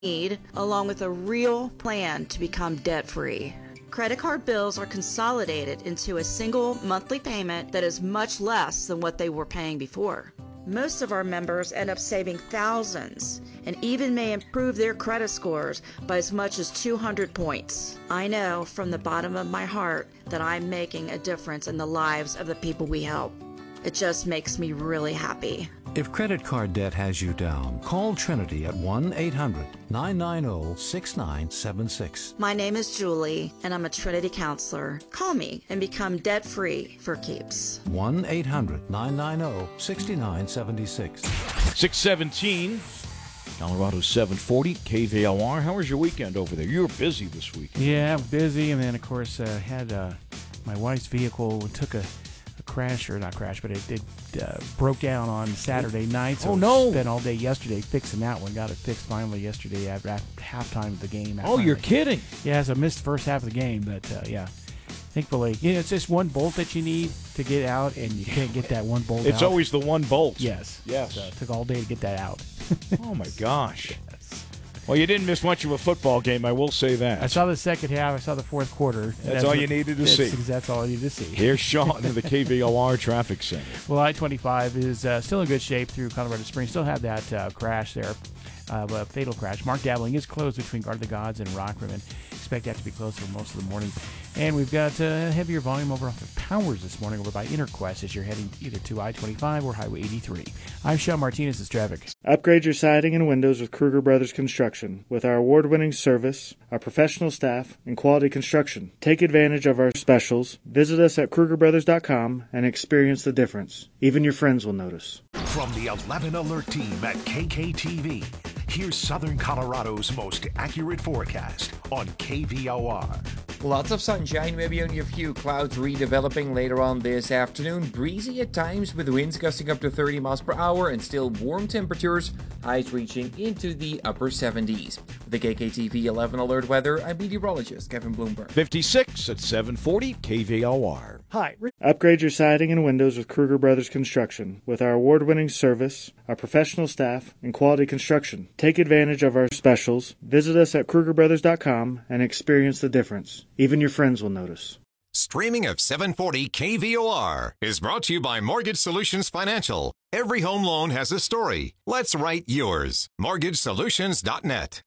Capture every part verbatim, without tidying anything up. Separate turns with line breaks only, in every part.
need, along with a real plan to become debt-free. Credit card bills are consolidated into a single monthly payment that is much less than what they were paying before. Most of our members end up saving thousands and even may improve their credit scores by as much as two hundred points. I know from the bottom of my heart that I'm making a difference in the lives of the people we help. It just makes me really happy.
If credit card debt has you down, call Trinity at one eight hundred nine nine zero six nine seven six.
My name is Julie, and I'm a Trinity counselor. Call me and become debt-free for keeps.
one eight hundred nine nine zero six nine seven six.
six seventeen, Colorado seven forty, K V L R. How was your weekend over there? You were busy this week.
Yeah, busy, and then, of course, uh, had uh, my wife's vehicle took a crash, or not crash, but it, it uh, broke down on Saturday night. So
oh, no.
Spent all day yesterday fixing that one. Got it fixed finally yesterday at, at halftime of the game.
Oh, you're kidding.
Yeah, so I missed the first half of the game, but uh, yeah. Thankfully, you know, it's just one bolt that you need to get out, and you can't get that one bolt
it's
out.
It's always the one bolt.
Yes.
Yes.
So it took all day to get that out.
Oh, my gosh.
Yes.
Well, you didn't miss much of a football game, I will say that.
I saw the second half. I saw the fourth quarter.
That's,
that's
all
what,
you needed to
that's,
see.
That's all you needed to see.
Here's Sean in the K V L R Traffic Center.
Well, I twenty-five is uh, still in good shape through Colorado Springs. Still have that uh, crash there, uh, a fatal crash. Mark Dabbling is closed between Guard of the Gods and Rock Rimmon. Expect that to be closed for most of the morning. And we've got uh, heavier volume over off of Powers this morning over by Interquest as you're heading either to I twenty-five or Highway eighty-three. I'm Sean Martinez, this is traffic.
Upgrade your siding and windows with Kruger Brothers Construction. With our award-winning service, our professional staff, and quality construction. Take advantage of our specials. Visit us at Kruger Brothers dot com and experience the difference. Even your friends will notice.
From the eleven Alert Team at K K T V, here's Southern Colorado's most accurate forecast on K V O R.
Lots of sunshine, maybe only a few clouds redeveloping later on this afternoon. Breezy at times with winds gusting up to thirty miles per hour and still warm temperatures, highs reaching into the upper seventies. With the K K T V eleven Alert weather, I'm meteorologist Kevin Bloomberg.
fifty-six at seven forty, K V O R.
Hi. Upgrade your siding and windows with Kruger Brothers Construction. With our award-winning service, our professional staff, and quality construction. Take advantage of our specials. Visit us at Kruger Brothers dot com and experience the difference. Even your friends will notice.
Streaming of seven forty K V O R is brought to you by Mortgage Solutions Financial. Every home loan has a story. Let's write yours. mortgage solutions dot net.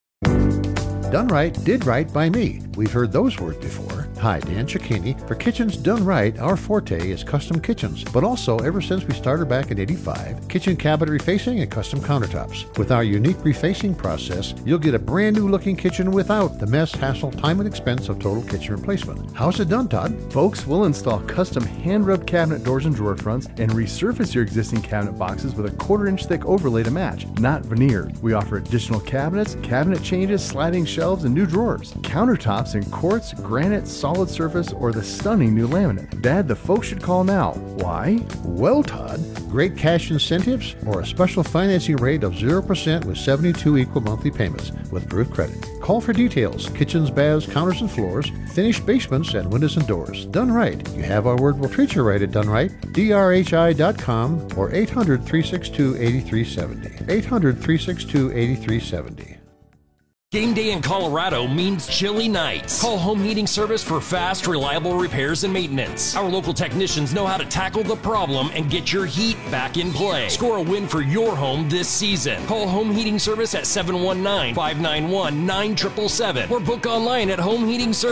Done right, did right by me. We've heard those words before. Hi, Dan Cicchini. For Kitchens Done Right, our forte is custom kitchens, but also ever since we started back in eighty-five, kitchen cabinet refacing and custom countertops. With our unique refacing process, you'll get a brand new looking kitchen without the mess, hassle, time, and expense of total kitchen replacement. How's it done, Todd?
Folks, we'll install custom hand-rubbed cabinet doors and drawer fronts and resurface your existing cabinet boxes with a quarter inch thick overlay to match, not veneered. We offer additional cabinets, cabinet changes, sliding shelves, and new drawers. Countertops in quartz, granite, solid surface, or the stunning new laminate. Dad, the folks should call now. Why?
Well, Todd, great cash incentives or a special financing rate of zero percent with seventy-two equal monthly payments with approved credit. Call for details. Kitchens, baths, counters, and floors, finished basements, and windows and doors. Done right. You have our word, we'll treat you right at Done Right. D R H I dot com or eight hundred, three six two, eight three seven zero. eight hundred, three six two, eight three seven zero.
Game day in Colorado means chilly nights. Call Home Heating Service for fast, reliable repairs and maintenance. Our local technicians know how to tackle the problem and get your heat back in play. Score a win for your home this season. Call Home Heating Service at seven one nine, five nine one, nine seven seven seven or book online at home heating service